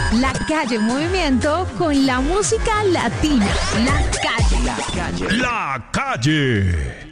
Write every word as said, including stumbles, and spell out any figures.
La calle en movimiento con la música latina. La calle. La calle. La calle.